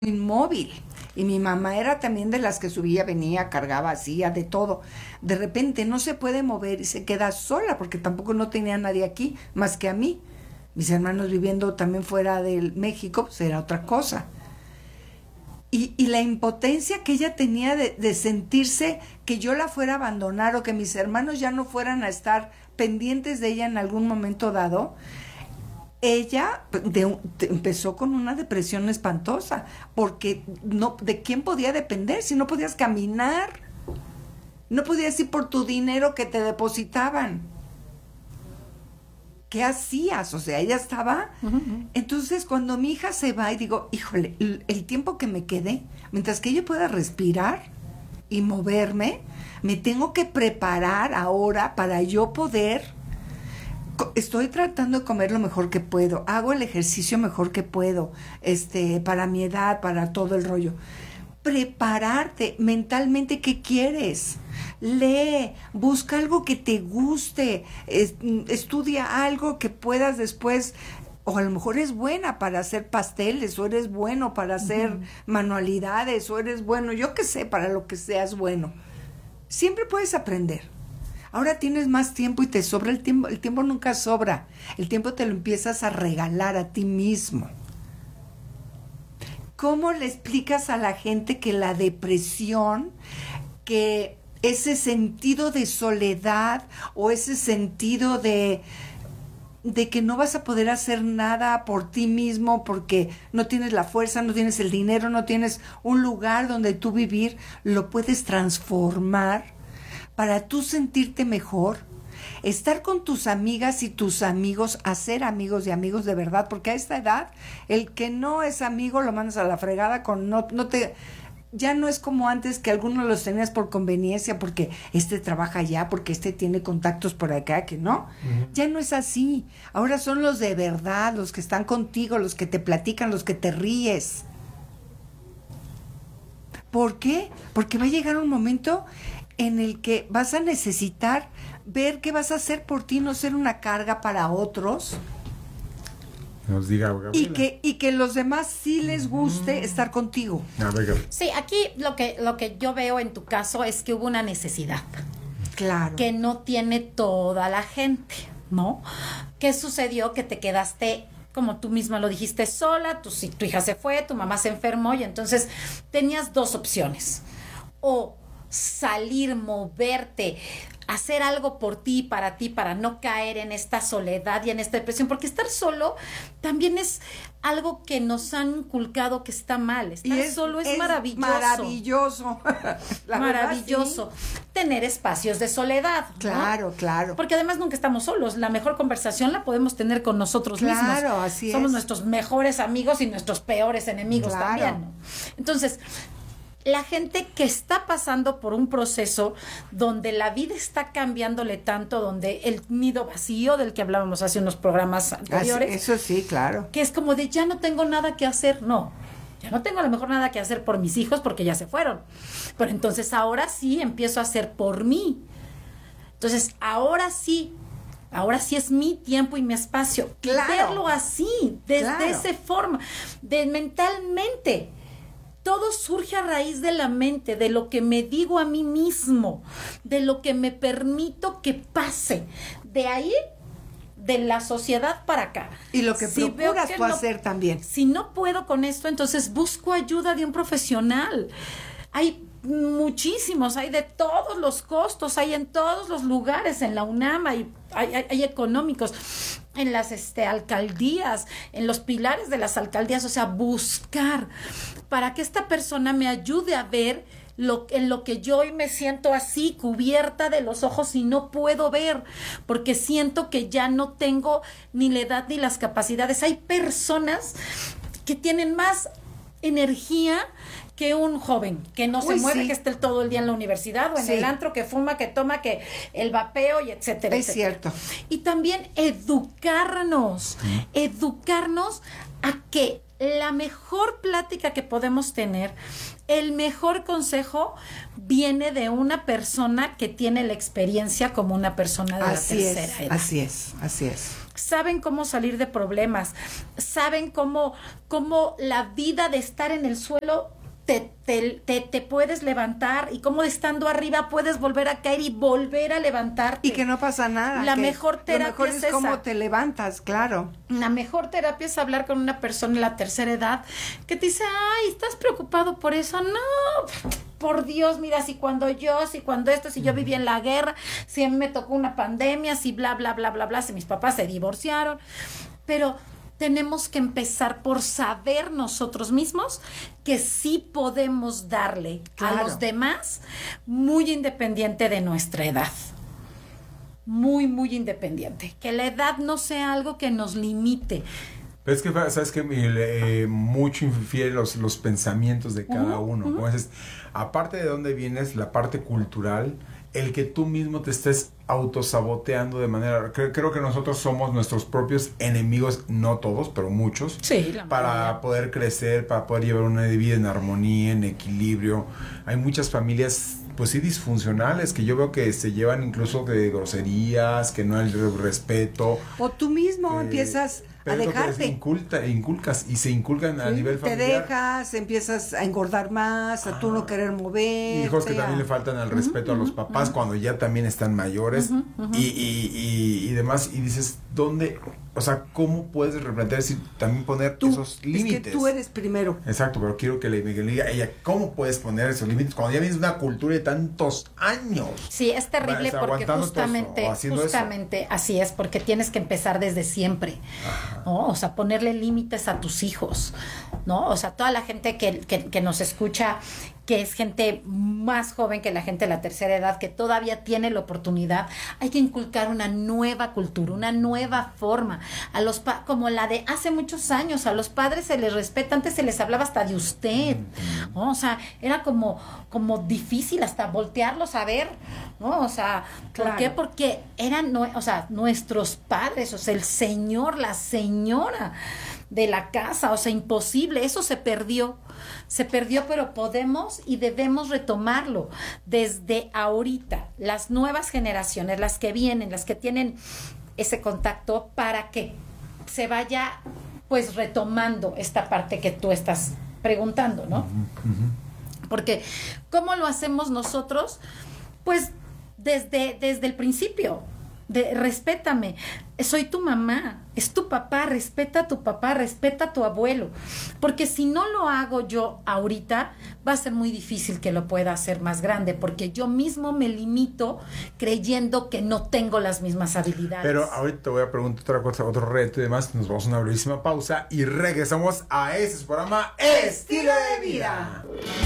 inmóvil. Y mi mamá era también de las que subía, venía, cargaba, hacía de todo. De repente no se puede mover y se queda sola porque tampoco no tenía nadie aquí más que a mí. Mis hermanos viviendo también fuera de México, pues era otra cosa. Y la impotencia que ella tenía de sentirse que yo la fuera a abandonar o que mis hermanos ya no fueran a estar pendientes de ella en algún momento dado, ella empezó con una depresión espantosa, porque no, ¿de quién podía depender si no podías caminar? No podías ir por tu dinero que te depositaban. ¿Qué hacías? O sea, ella estaba... Uh-huh. Entonces, cuando mi hija se va y digo, híjole, el tiempo que me quede, mientras que ella pueda respirar y moverme, me tengo que preparar ahora para yo poder... Estoy tratando de comer lo mejor que puedo, hago el ejercicio mejor que puedo, para mi edad, para todo el rollo. Prepararte mentalmente, ¿qué quieres? Lee, busca algo que te guste, estudia algo que puedas después, o a lo mejor eres buena para hacer pasteles, o eres bueno para hacer manualidades, o eres bueno, yo qué sé, para lo que seas bueno. Siempre puedes aprender. Ahora tienes más tiempo y te sobra el tiempo. El tiempo nunca sobra. El tiempo te lo empiezas a regalar a ti mismo. ¿Cómo le explicas a la gente que la depresión, que ese sentido de soledad o ese sentido de que no vas a poder hacer nada por ti mismo porque no tienes la fuerza, no tienes el dinero, no tienes un lugar donde tú vivir, lo puedes transformar para tú sentirte mejor, estar con tus amigas y tus amigos, hacer amigos y amigos de verdad, porque a esta edad, el que no es amigo lo mandas a la fregada con ya no es como antes que algunos los tenías por conveniencia, porque trabaja allá, porque tiene contactos por acá, que no. Uh-huh. Ya no es así. Ahora son los de verdad, los que están contigo, los que te platican, los que te ríes. ¿Por qué? Porque va a llegar un momento en el que vas a necesitar ver qué vas a hacer por ti, no ser una carga para otros. Nos diga, Gabriela. Y que los demás sí les guste estar contigo. Sí, aquí lo que yo veo en tu caso es que hubo una necesidad. Claro. Que no tiene toda la gente, ¿no? ¿Qué sucedió? Que te quedaste, como tú misma lo dijiste, sola, tu hija se fue, tu mamá se enfermó y entonces tenías dos opciones. O salir, moverte, hacer algo por ti, para no caer en esta soledad y en esta depresión, porque estar solo también es algo que nos han inculcado que está mal. Estar solo es maravilloso. Maravilloso. Maravilloso. Verdad, sí. Tener espacios de soledad, ¿no? Claro, claro. Porque además nunca estamos solos. La mejor conversación la podemos tener con nosotros mismos. Claro, así Somos es. nuestros mejores amigos y nuestros peores enemigos también, ¿no? Entonces, la gente que está pasando por un proceso donde la vida está cambiándole tanto, donde el nido vacío del que hablábamos hace unos programas anteriores. Eso sí, claro. Que es como de ya no tengo nada que hacer. No, ya no tengo a lo mejor nada que hacer por mis hijos porque ya se fueron. Pero entonces ahora sí empiezo a hacer por mí. Entonces ahora sí es mi tiempo y mi espacio. Claro. Verlo así, desde esa forma, de mentalmente. Todo surge a raíz de la mente, de lo que me digo a mí mismo, de lo que me permito que pase. De ahí, de la sociedad para acá. Y lo que procuras tú hacer también. Si no puedo con esto, entonces busco ayuda de un profesional. Hay muchísimos, hay de todos los costos, hay en todos los lugares, en la UNAM, hay económicos, en las alcaldías, en los pilares de las alcaldías, o sea, buscar para que esta persona me ayude a ver en lo que yo hoy me siento así, cubierta de los ojos y no puedo ver, porque siento que ya no tengo ni la edad ni las capacidades. Hay personas que tienen más energía que un joven que no se mueve, que esté todo el día en la universidad o en el antro, que fuma, que toma, que el vapeo y etcétera. Es cierto. Y también educarnos a que la mejor plática que podemos tener, el mejor consejo viene de una persona que tiene la experiencia como una persona de la tercera edad. Así es. saben cómo salir de problemas, saben cómo la vida de estar en el suelo te puedes levantar, y como estando arriba puedes volver a caer y volver a levantarte. Y que no pasa nada. La mejor terapia lo mejor es esa. cómo te levantas, claro. La mejor terapia es hablar con una persona en la tercera edad que te dice, ay, ¿estás preocupado por eso? No, por Dios, mira, si cuando esto, si yo viví en la guerra, si a mí me tocó una pandemia, si bla, bla, bla, bla, bla, si mis papás se divorciaron. Pero tenemos que empezar por saber nosotros mismos que sí podemos darle a los demás, muy independiente de nuestra edad. Muy, muy independiente. Que la edad no sea algo que nos limite. Pero es que, ¿sabes qué? Mucho infiere los pensamientos de cada uno. Entonces, aparte de dónde vienes, la parte cultural, el que tú mismo te estés autosaboteando de manera... Creo que nosotros somos nuestros propios enemigos, no todos, pero muchos, sí, para poder crecer, para poder llevar una vida en armonía, en equilibrio. Hay muchas familias, pues sí, disfuncionales, que yo veo que se llevan incluso de groserías, que no hay respeto. O tú mismo empiezas a dejarte. Inculcas y se inculcan a nivel familiar. Te dejas, empiezas a engordar más, a tú no querer mover. Hijos que también le faltan al respeto a los papás cuando ya también están mayores y demás. Y dices, ¿dónde? O sea, ¿cómo puedes replantear si también poner esos límites? Es que tú eres primero. Exacto, pero quiero que le diga a ella, ¿cómo puedes poner esos límites cuando ya vienes de una cultura de tantos años? Sí, es terrible porque justamente así es, porque tienes que empezar desde siempre, ¿no? O sea, ponerle límites a tus hijos, ¿no? O sea, toda la gente que nos escucha, que es gente más joven que la gente de la tercera edad, que todavía tiene la oportunidad, hay que inculcar una nueva cultura, una nueva forma, como la de hace muchos años. A los padres se les respeta, antes se les hablaba hasta de usted, ¿no? O sea, era como difícil hasta voltearlos a ver, ¿no? O sea, ¿por qué? Porque eran, nuestros padres, o sea, el señor, la señora de la casa, o sea, imposible, eso se perdió, pero podemos y debemos retomarlo desde ahorita, las nuevas generaciones, las que vienen, las que tienen ese contacto, para que se vaya pues retomando esta parte que tú estás preguntando, ¿no? Porque ¿cómo lo hacemos nosotros? Pues desde el principio. Respétame, soy tu mamá, es tu papá, respeta a tu papá, respeta a tu abuelo, porque si no lo hago yo ahorita, va a ser muy difícil que lo pueda hacer más grande, porque yo mismo me limito creyendo que no tengo las mismas habilidades. Pero ahorita te voy a preguntar otra cosa, otro reto y demás. Nos vamos a una brevísima pausa y regresamos a ese programa Estilo de Vida.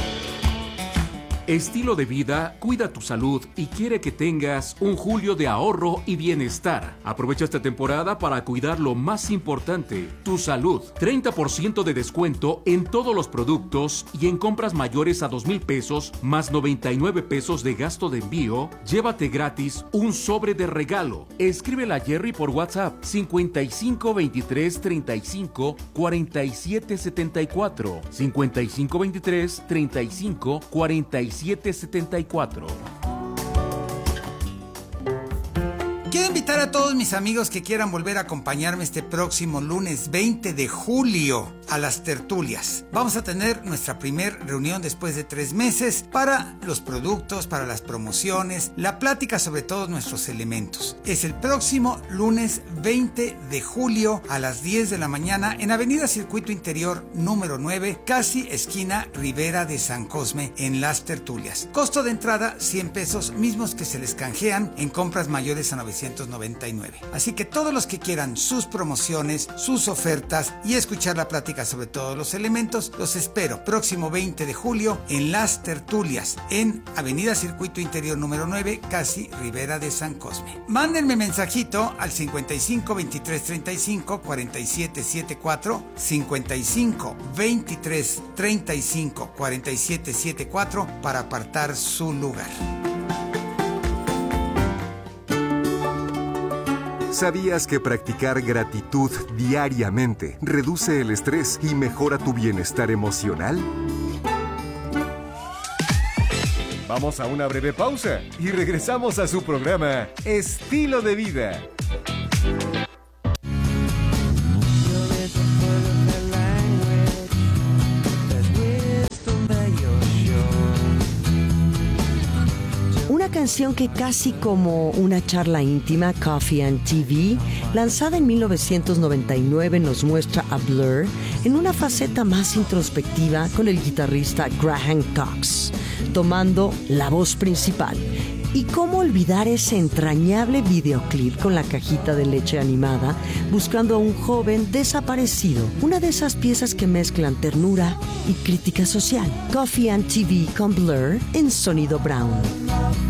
Estilo de Vida cuida tu salud y quiere que tengas un julio de ahorro y bienestar. Aprovecha esta temporada para cuidar lo más importante, tu salud. 30% de descuento en todos los productos y en compras mayores a 2,000 pesos más 99 pesos de gasto de envío. Llévate gratis un sobre de regalo. Escríbele a Jerry por WhatsApp 55 23 35 47 74 55 23 35 47 74. Quiero invitar a todos mis amigos que quieran volver a acompañarme este próximo lunes 20 de julio a las tertulias. Vamos a tener nuestra primer reunión después de 3 meses para los productos, para las promociones, la plática sobre todos nuestros elementos. Es el próximo lunes 20 de julio a las 10 de la mañana en Avenida Circuito Interior número 9, casi esquina Ribera de San Cosme, en las tertulias. Costo de entrada 100 pesos, mismos que se les canjean en compras mayores a 999. Así que todos los que quieran sus promociones, sus ofertas y escuchar la plática sobre todos los elementos, los espero próximo 20 de julio en las tertulias en Avenida Circuito Interior número 9, casi Ribera de San Cosme. Mándenme mensajito al 55 23 35 47 74, 55 23 35 47 74 para apartar su lugar. ¿Sabías que practicar gratitud diariamente reduce el estrés y mejora tu bienestar emocional? Vamos a una breve pausa y regresamos a su programa Estilo de Vida. canción que casi como una charla íntima, Coffee and TV, lanzada en 1999, nos muestra a Blur en una faceta más introspectiva con el guitarrista Graham Cox, tomando la voz principal. Y cómo olvidar ese entrañable videoclip con la cajita de leche animada buscando a un joven desaparecido. Una de esas piezas que mezclan ternura y crítica social. Coffee and TV con Blur en Sonido Brown.